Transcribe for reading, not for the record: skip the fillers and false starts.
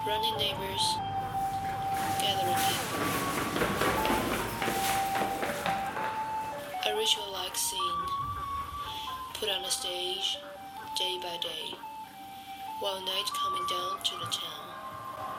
Running neighbors, gathering people. A ritual-like scene, put on a stage, day by day, while night coming down to the town.